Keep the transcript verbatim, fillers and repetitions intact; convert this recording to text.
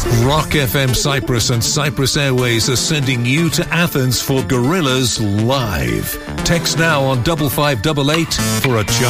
Rock F M Cyprus and Cyprus Airways are sending you to Athens for Gorillaz Live. Text now on double five double eight for a chance.